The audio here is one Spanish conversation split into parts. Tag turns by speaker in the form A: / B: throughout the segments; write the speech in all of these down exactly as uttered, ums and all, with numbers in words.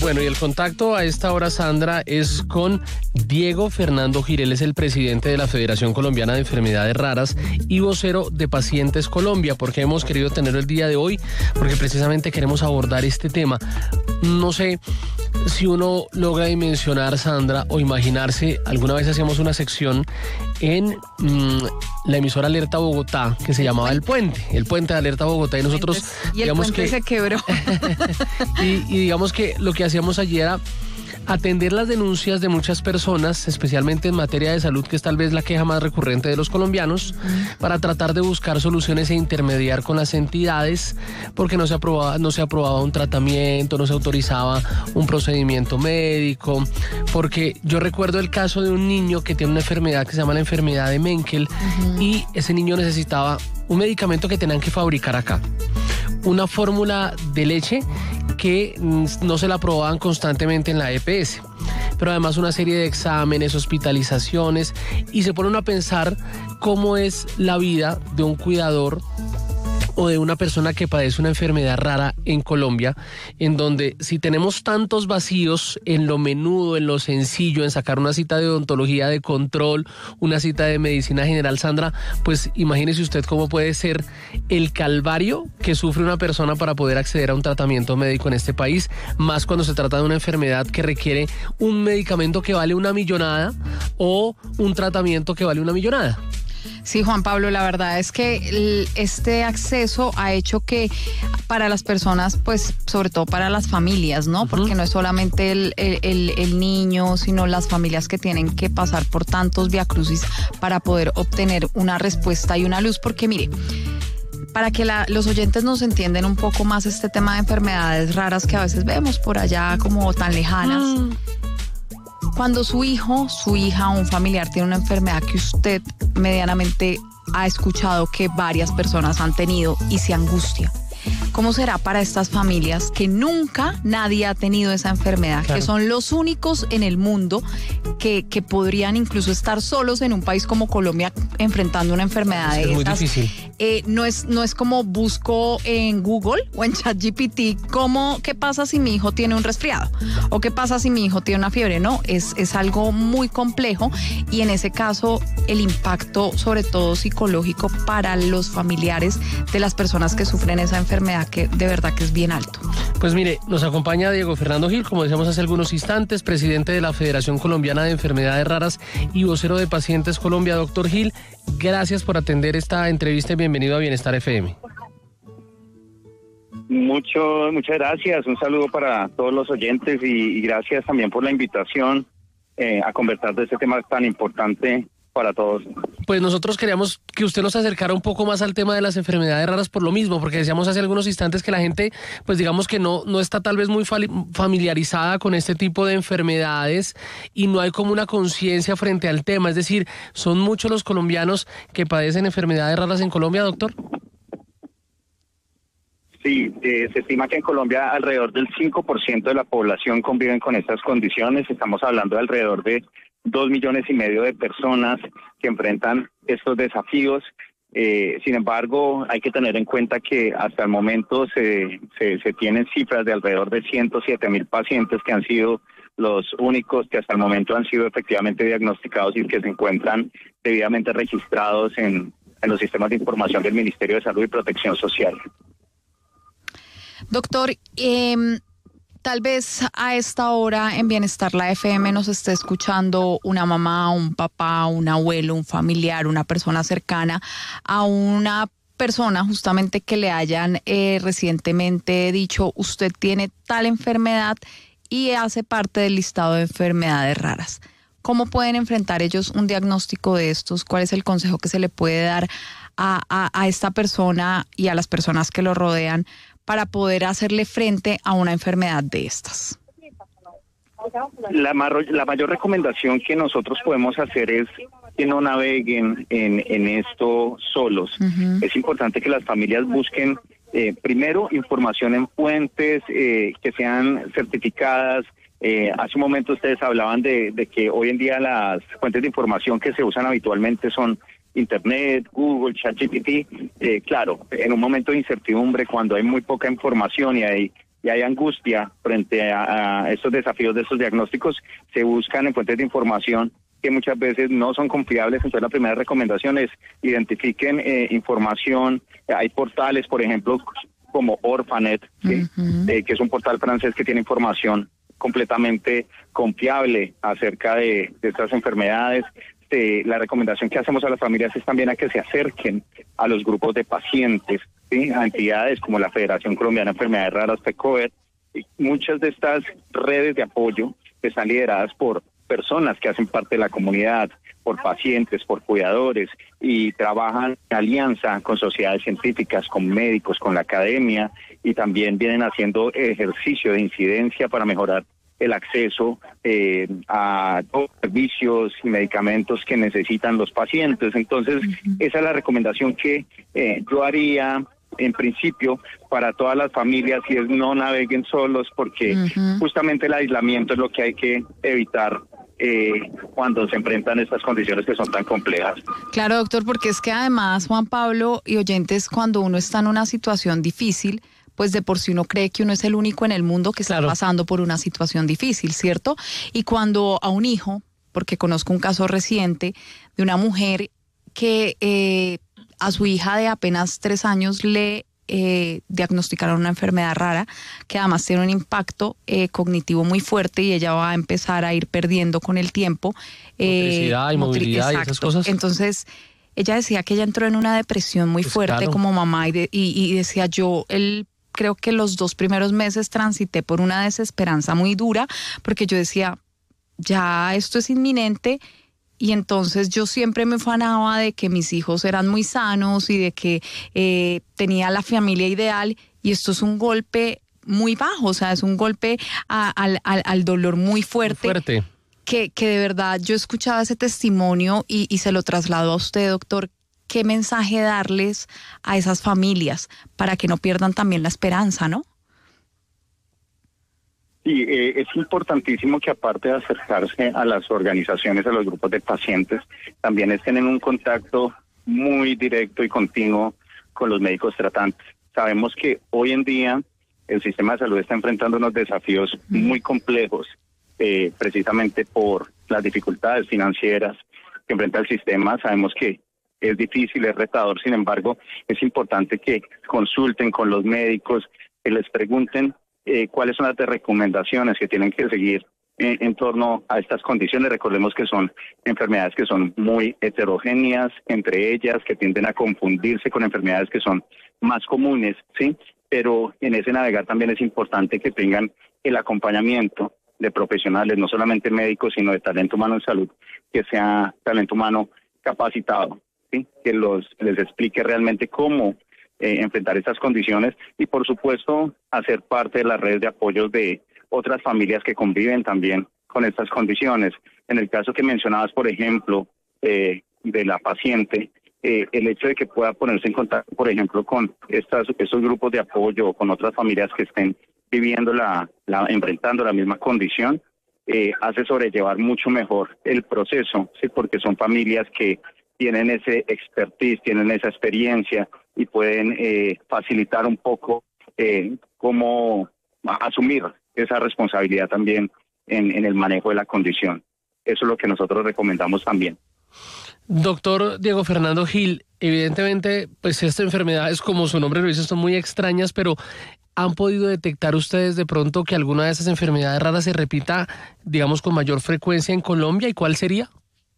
A: Bueno, y el contacto a esta hora, Sandra, es con Diego Fernando Gil. Él es el presidente de la Federación Colombiana de Enfermedades Raras y vocero de Pacientes Colombia. ¿Por qué hemos querido tenerlo el día de hoy? Porque precisamente queremos abordar este tema. No sé si uno logra dimensionar, Sandra, o imaginarse, alguna vez hacíamos una sección en mmm, la emisora Alerta Bogotá, que se llamaba El Puente, El Puente de Alerta Bogotá, y nosotros...
B: Y el puente
A: que,
B: se quebró.
A: y, y digamos que lo que hacíamos allí era atender las denuncias de muchas personas, especialmente en materia de salud, que es tal vez la queja más recurrente de los colombianos, uh-huh. para tratar de buscar soluciones e intermediar con las entidades, porque no se aprobaba, no se aprobaba un tratamiento, no se autorizaba un procedimiento médico, porque yo recuerdo el caso de un niño que tiene una enfermedad que se llama la enfermedad de Menkel, uh-huh. y ese niño necesitaba un medicamento que tenían que fabricar acá, una fórmula de leche que no se la aprobaban constantemente en la E P S, pero además una serie de exámenes, hospitalizaciones, y se pone uno a pensar cómo es la vida de un cuidador o de una persona que padece una enfermedad rara en Colombia, en donde si tenemos tantos vacíos en lo menudo, en lo sencillo, en sacar una cita de odontología de control, una cita de medicina general, Sandra, pues imagínese usted cómo puede ser el calvario que sufre una persona para poder acceder a un tratamiento médico en este país, más cuando se trata de una enfermedad que requiere un medicamento que vale una millonada o un tratamiento que vale una millonada.
B: Sí, Juan Pablo, la verdad es que este acceso ha hecho que para las personas, pues sobre todo para las familias, ¿no? Uh-huh. Porque no es solamente el, el, el niño, sino las familias que tienen que pasar por tantos viacrucis para poder obtener una respuesta y una luz, porque mire, para que la, los oyentes nos entiendan un poco más este tema de enfermedades raras que a veces vemos por allá como tan lejanas. Mm. Cuando su hijo, su hija o un familiar tiene una enfermedad que usted medianamente ha escuchado que varias personas han tenido y se angustia, ¿cómo será para estas familias que nunca nadie ha tenido esa enfermedad, claro. que son los únicos en el mundo que, que podrían incluso estar solos en un país como Colombia enfrentando una enfermedad
A: sí,
B: de
A: es
B: estas?
A: Muy difícil.
B: Eh, no es no es como busco en Google o en ChatGPT cómo qué pasa si mi hijo tiene un resfriado o qué pasa si mi hijo tiene una fiebre. No, es es algo muy complejo, y en ese caso el impacto sobre todo psicológico para los familiares de las personas que sufren esa enfermedad, que de verdad que es bien alto.
A: Pues mire, nos acompaña Diego Fernando Gil, como decíamos hace algunos instantes, presidente de la Federación Colombiana de Enfermedades Raras y vocero de Pacientes Colombia. Doctor Gil, gracias por atender esta entrevista y bienvenido a Bienestar F M.
C: Mucho, muchas gracias. Un saludo para todos los oyentes y, y gracias también por la invitación eh, a conversar de este tema tan importante para todos.
A: Pues nosotros queríamos que usted nos acercara un poco más al tema de las enfermedades raras por lo mismo, porque decíamos hace algunos instantes que la gente, pues digamos que no, no está tal vez muy familiarizada con este tipo de enfermedades y no hay como una conciencia frente al tema. Es decir, ¿son muchos los colombianos que padecen enfermedades raras en Colombia, doctor?
C: Sí, eh, se estima que en Colombia alrededor del cinco por ciento de la población conviven con estas condiciones. Estamos hablando de alrededor de dos millones y medio de personas que enfrentan estos desafíos. Eh, sin embargo, hay que tener en cuenta que hasta el momento se, se, se tienen cifras de alrededor de ciento siete mil pacientes que han sido los únicos que hasta el momento han sido efectivamente diagnosticados y que se encuentran debidamente registrados en, en los sistemas de información del Ministerio de Salud y Protección Social.
B: Doctor, eh, tal vez a esta hora en Bienestar la F M nos esté escuchando una mamá, un papá, un abuelo, un familiar, una persona cercana a una persona justamente que le hayan eh, recientemente dicho usted tiene tal enfermedad y hace parte del listado de enfermedades raras. ¿Cómo pueden enfrentar ellos un diagnóstico de estos? ¿Cuál es el consejo que se le puede dar a, a, a esta persona y a las personas que lo rodean para poder hacerle frente a una enfermedad de estas?
C: La, mar- la mayor recomendación que nosotros podemos hacer es que no naveguen en, en esto solos. Uh-huh. Es importante que las familias busquen eh, primero información en fuentes eh, que sean certificadas. Eh, hace un momento ustedes hablaban de, de que hoy en día las fuentes de información que se usan habitualmente son Internet, Google, ChatGPT. Eh, claro, en un momento de incertidumbre, cuando hay muy poca información y hay, y y hay angustia frente a, a estos desafíos de estos diagnósticos, se buscan en fuentes de información que muchas veces no son confiables. Entonces la primera recomendación es identifiquen eh, información. Hay portales, por ejemplo, como Orphanet, ¿sí? uh-huh. eh, que es un portal francés que tiene información completamente confiable acerca de, de estas enfermedades. Eh, la recomendación que hacemos a las familias es también a que se acerquen a los grupos de pacientes, ¿sí? A entidades como la Federación Colombiana de Enfermedades Raras, FECOER. Y muchas de estas redes de apoyo están lideradas por personas que hacen parte de la comunidad, por pacientes, por cuidadores, y trabajan en alianza con sociedades científicas, con médicos, con la academia, y también vienen haciendo ejercicio de incidencia para mejorar el acceso eh, a todos los servicios y medicamentos que necesitan los pacientes. Entonces, uh-huh. esa es la recomendación que eh, yo haría en principio para todas las familias, y es no naveguen solos, porque uh-huh. justamente el aislamiento es lo que hay que evitar Eh, cuando se enfrentan estas condiciones que son tan complejas.
B: Claro, doctor, porque es que además, Juan Pablo y oyentes, cuando uno está en una situación difícil, pues de por sí uno cree que uno es el único en el mundo que está claro. pasando por una situación difícil, ¿cierto? Y cuando a un hijo, porque conozco un caso reciente de una mujer que eh, a su hija de apenas tres años le Eh, diagnosticaron una enfermedad rara que además tiene un impacto eh, cognitivo muy fuerte, y ella va a empezar a ir perdiendo con el tiempo
A: eh, motricidad y movilidad y esas cosas.
B: Entonces ella decía que ella entró en una depresión muy pues fuerte claro. como mamá, y, de, y, y decía yo, el creo que los dos primeros meses transité por una desesperanza muy dura, porque yo decía, ya esto es inminente. Y entonces yo siempre me ufanaba de que mis hijos eran muy sanos y de que eh, tenía la familia ideal, y esto es un golpe muy bajo, o sea, es un golpe a, al, al, al dolor muy fuerte.
A: Muy fuerte.
B: Que, que de verdad yo escuchaba ese testimonio y, y se lo traslado a usted, doctor. ¿Qué mensaje darles a esas familias para que no pierdan también la esperanza, no?
C: Sí, eh, es importantísimo que aparte de acercarse a las organizaciones, a los grupos de pacientes, también estén en un contacto muy directo y continuo con los médicos tratantes. Sabemos que hoy en día el sistema de salud está enfrentando unos desafíos muy complejos, eh, precisamente por las dificultades financieras que enfrenta el sistema. Sabemos que es difícil, es retador, sin embargo, es importante que consulten con los médicos, que les pregunten Eh, cuáles son las recomendaciones que tienen que seguir en, en torno a estas condiciones. Recordemos que son enfermedades que son muy heterogéneas entre ellas, que tienden a confundirse con enfermedades que son más comunes, ¿sí? Pero en ese navegar también es importante que tengan el acompañamiento de profesionales, no solamente médicos, sino de talento humano en salud, que sea talento humano capacitado, ¿sí? Que los les explique realmente cómo Eh, enfrentar estas condiciones, y por supuesto hacer parte de las redes de apoyo de otras familias que conviven también con estas condiciones. En el caso que mencionabas, por ejemplo, eh, de la paciente, eh, el hecho de que pueda ponerse en contacto, por ejemplo, con estas, estos grupos de apoyo o con otras familias que estén viviendo la, la enfrentando la misma condición, eh, hace sobrellevar mucho mejor el proceso, ¿sí? Porque son familias que tienen ese expertise, tienen esa experiencia, y pueden eh, facilitar un poco eh, cómo asumir esa responsabilidad también en, en el manejo de la condición. Eso es lo que nosotros recomendamos también.
A: Doctor Diego Fernando Gil, evidentemente, pues estas enfermedades, como su nombre lo dice, son muy extrañas, pero ¿han podido detectar ustedes de pronto que alguna de esas enfermedades raras se repita, digamos, con mayor frecuencia en Colombia? ¿Y cuál sería?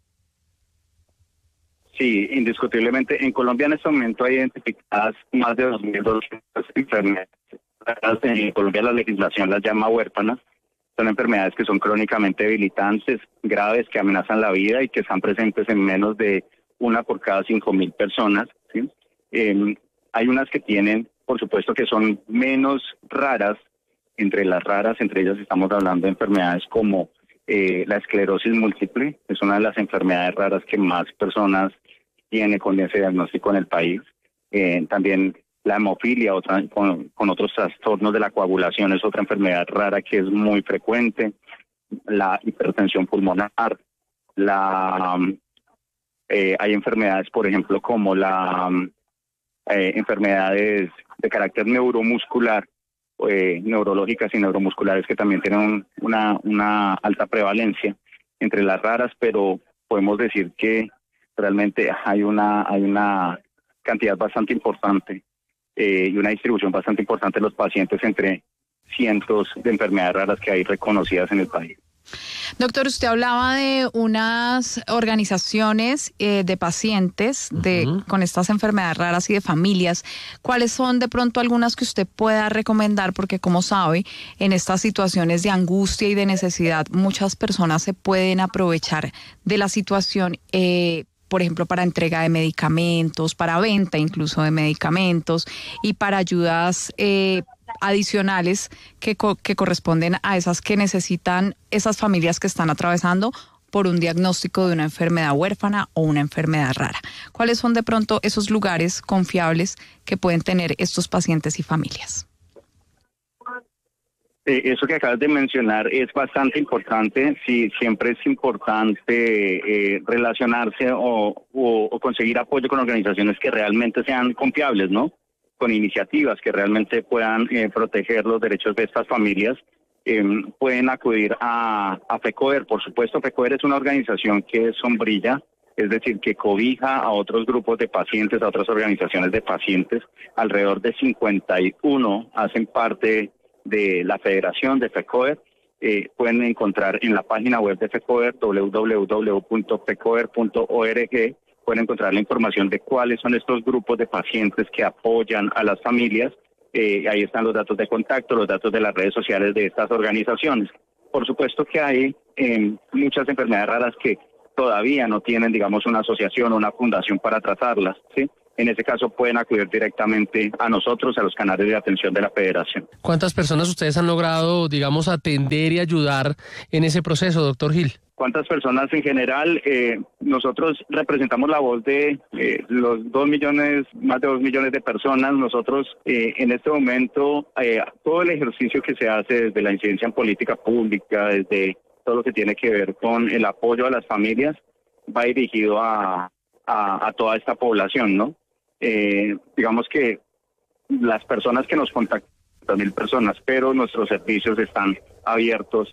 C: Sí, indiscutiblemente. En Colombia en este momento hay identificadas más de dos mil doscientas enfermedades. En Colombia la legislación las llama huérfanas. Son enfermedades que son crónicamente debilitantes, graves, que amenazan la vida y que están presentes en menos de una por cada cinco mil personas, ¿sí? Eh, hay unas que tienen, por supuesto, que son menos raras. Entre las raras, entre ellas estamos hablando de enfermedades como eh, la esclerosis múltiple. Es una de las enfermedades raras que más personas tiene con ese diagnóstico en el país. Eh, también la hemofilia, otra, con, con otros trastornos de la coagulación, es otra enfermedad rara que es muy frecuente. La hipertensión pulmonar, la eh, hay enfermedades, por ejemplo, como la eh, enfermedades de carácter neuromuscular, eh, neurológicas y neuromusculares que también tienen un, una, una alta prevalencia entre las raras, pero podemos decir que realmente hay una, hay una cantidad bastante importante eh, y una distribución bastante importante de los pacientes entre cientos de enfermedades raras que hay reconocidas en el país.
B: Doctor, usted hablaba de unas organizaciones eh, de pacientes de, uh-huh. con estas enfermedades raras y de familias. ¿Cuáles son de pronto algunas que usted pueda recomendar? Porque como sabe, en estas situaciones de angustia y de necesidad, muchas personas se pueden aprovechar de la situación, eh, por ejemplo, para entrega de medicamentos, para venta incluso de medicamentos y para ayudas eh, adicionales que, co- que corresponden a esas que necesitan esas familias que están atravesando por un diagnóstico de una enfermedad huérfana o una enfermedad rara. ¿Cuáles son de pronto esos lugares confiables que pueden tener estos pacientes y familias?
C: Eh, eso que acabas de mencionar es bastante importante. Sí, siempre es importante eh, relacionarse o, o, o conseguir apoyo con organizaciones que realmente sean confiables, ¿no? Con iniciativas que realmente puedan eh, proteger los derechos de estas familias. Eh, pueden acudir a, a FECODER. Por supuesto, FECODER es una organización que es sombrilla, es decir, que cobija a otros grupos de pacientes, a otras organizaciones de pacientes. Alrededor de cincuenta y uno hacen parte de la federación de FECODER. Eh, pueden encontrar en la página web de FECODER, doble u doble u doble u punto fecoder punto org, pueden encontrar la información de cuáles son estos grupos de pacientes que apoyan a las familias. Eh, ahí están los datos de contacto, los datos de las redes sociales de estas organizaciones. Por supuesto que hay eh, muchas enfermedades raras que todavía no tienen, digamos, una asociación o una fundación para tratarlas, ¿sí? En ese caso pueden acudir directamente a nosotros, a los canales de atención de la Federación.
A: ¿Cuántas personas ustedes han logrado, digamos, atender y ayudar en ese proceso, doctor Gil?
C: ¿Cuántas personas en general? Eh, nosotros representamos la voz de eh, los dos millones, más de dos millones de personas. Nosotros eh, en este momento, eh, todo el ejercicio que se hace desde la incidencia en política pública, desde todo lo que tiene que ver con el apoyo a las familias, va dirigido a, a, a toda esta población, ¿no? Eh, digamos que las personas que nos contactan, mil personas, pero nuestros servicios están abiertos.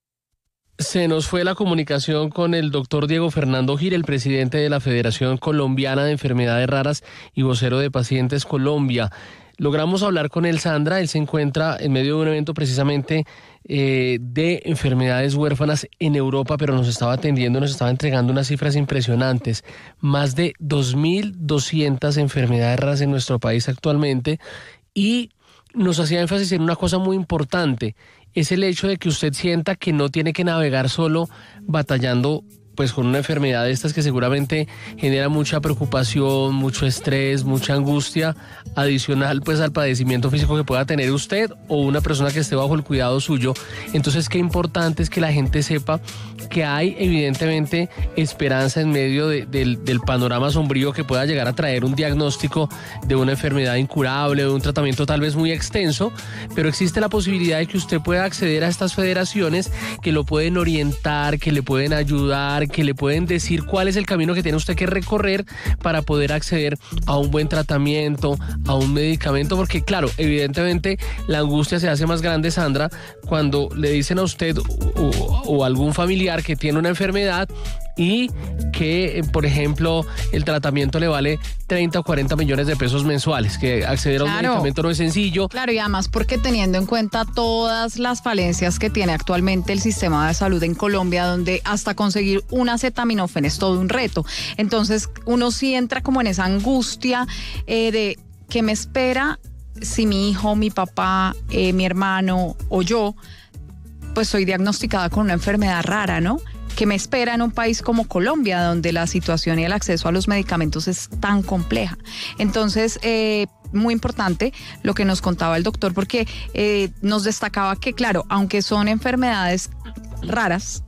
A: Se nos fue la comunicación con el doctor Diego Fernando Gil, el presidente de la Federación Colombiana de Enfermedades Raras y vocero de Pacientes Colombia. Logramos hablar con él, Sandra. Él se encuentra en medio de un evento precisamente eh, de enfermedades huérfanas en Europa, pero nos estaba atendiendo, nos estaba entregando unas cifras impresionantes. Más de dos mil doscientas enfermedades raras en nuestro país actualmente, y nos hacía énfasis en una cosa muy importante. Es el hecho de que usted sienta que no tiene que navegar solo batallando pues con una enfermedad de estas que seguramente genera mucha preocupación, mucho estrés, mucha angustia, adicional pues al padecimiento físico que pueda tener usted o una persona que esté bajo el cuidado suyo. Entonces, qué importante es que la gente sepa que hay evidentemente esperanza en medio de, del, del panorama sombrío que pueda llegar a traer un diagnóstico de una enfermedad incurable, de un tratamiento tal vez muy extenso, pero existe la posibilidad de que usted pueda acceder a estas federaciones que lo pueden orientar, que le pueden ayudar, que le pueden decir cuál es el camino que tiene usted que recorrer para poder acceder a un buen tratamiento, a un medicamento, porque claro, evidentemente la angustia se hace más grande, Sandra, cuando le dicen a usted o, o algún familiar que tiene una enfermedad y que, por ejemplo, el tratamiento le vale treinta o cuarenta millones de pesos mensuales, que acceder a un
B: Claro.
A: medicamento no es sencillo.
B: Claro, y además porque teniendo en cuenta todas las falencias que tiene actualmente el sistema de salud en Colombia, donde hasta conseguir un acetaminofén es todo un reto. Entonces uno sí entra como en esa angustia eh, de qué me espera si mi hijo, mi papá, eh, mi hermano o yo, pues soy diagnosticada con una enfermedad rara, ¿no? ¿Qué me espera en un país como Colombia, donde la situación y el acceso a los medicamentos es tan compleja? Entonces, eh, muy importante lo que nos contaba el doctor, porque eh, nos destacaba que, claro, aunque son enfermedades raras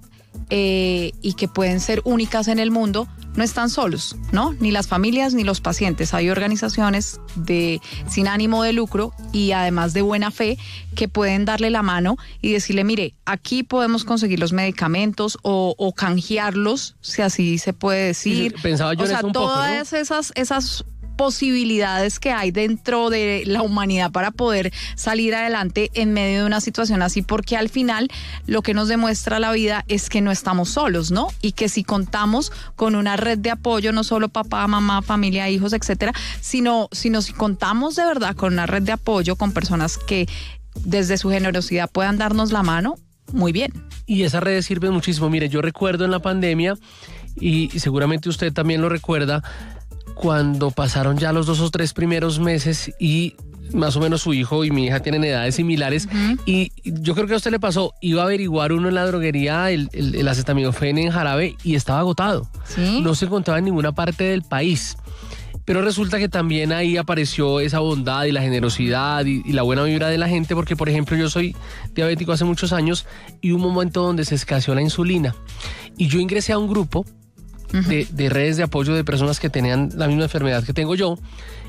B: eh, y que pueden ser únicas en el mundo, no están solos, ¿no? Ni las familias ni los pacientes. Hay organizaciones de sin ánimo de lucro y además de buena fe que pueden darle la mano y decirle, mire, aquí podemos conseguir los medicamentos o, o canjearlos, si así se puede decir.
A: Sí, pensaba yo
B: o
A: en
B: sea,
A: eso un poco,
B: todas
A: ¿no?
B: esas, esas posibilidades que hay dentro de la humanidad para poder salir adelante en medio de una situación así, porque al final lo que nos demuestra la vida es que no estamos solos, ¿no? Y que si contamos con una red de apoyo, no solo papá, mamá, familia, hijos, etcétera, sino, sino si contamos de verdad con una red de apoyo, con personas que desde su generosidad puedan darnos la mano, muy bien.
A: Y esas redes sirven muchísimo. Mire, yo recuerdo en la pandemia, y, y seguramente usted también lo recuerda, cuando pasaron ya los dos o tres primeros meses y más o menos su hijo y mi hija tienen edades similares, uh-huh. y yo creo que a usted le pasó, iba a averiguar uno en la droguería el, el, el acetaminofén en jarabe y estaba agotado. ¿Sí? No se encontraba en ninguna parte del país. Pero resulta que también ahí apareció esa bondad y la generosidad y, y la buena vibra de la gente, porque por ejemplo yo soy diabético hace muchos años y hubo un momento donde se escaseó la insulina y yo ingresé a un grupo uh-huh. de, de redes de apoyo de personas que tenían la misma enfermedad que tengo yo.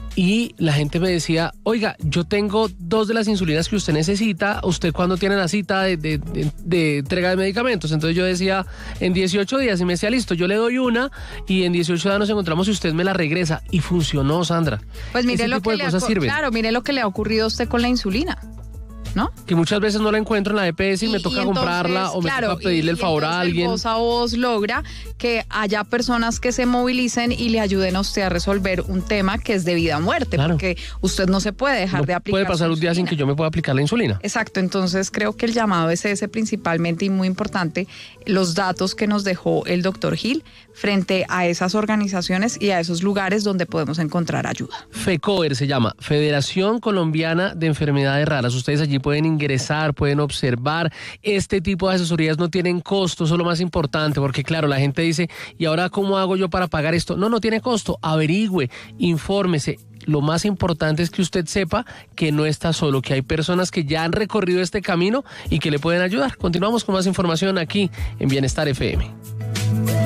A: Y la gente me decía, oiga, yo tengo dos de las insulinas que usted necesita, ¿usted cuándo tiene la cita de, de, de, de entrega de medicamentos? Entonces yo decía, en dieciocho días, y me decía, listo, yo le doy una y en dieciocho días nos encontramos y usted me la regresa. Y funcionó, Sandra.
B: Pues mire lo que le ha, claro, mire lo que le ha ocurrido a usted con la insulina, ¿no?
A: Que muchas veces no la encuentro en la E P S y, y me toca y entonces, comprarla o claro, me toca pedirle y, el favor a alguien.
B: Voz a voz logra que haya personas que se movilicen y le ayuden a usted a resolver un tema que es de vida o muerte, claro. porque usted no se puede dejar
A: no
B: de aplicar.
A: Puede pasar un día sin que yo me pueda aplicar la insulina.
B: Exacto, entonces creo que el llamado es ese principalmente y muy importante, los datos que nos dejó el doctor Gil frente a esas organizaciones y a esos lugares donde podemos encontrar ayuda.
A: FECOER se llama, Federación Colombiana de Enfermedades Raras. Ustedes allí pueden ingresar, pueden observar. Este tipo de asesorías no tienen costo, eso es lo más importante, porque claro, la gente dice, ¿y ahora cómo hago yo para pagar esto? No, no tiene costo, averigüe, infórmese. Lo más importante es que usted sepa que no está solo, que hay personas que ya han recorrido este camino y que le pueden ayudar. Continuamos con más información aquí en Bienestar F M.